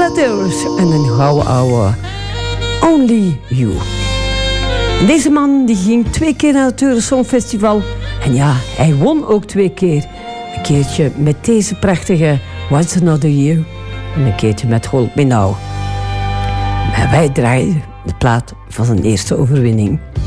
Doors en een gouden oude Only You. Deze man die ging 2 keer naar het Eurosongfestival. En ja, hij won ook 2 keer. Een keertje met deze prachtige Once Another Year. En een keertje met Hold Me Now. Maar wij draaien de plaat van zijn eerste overwinning.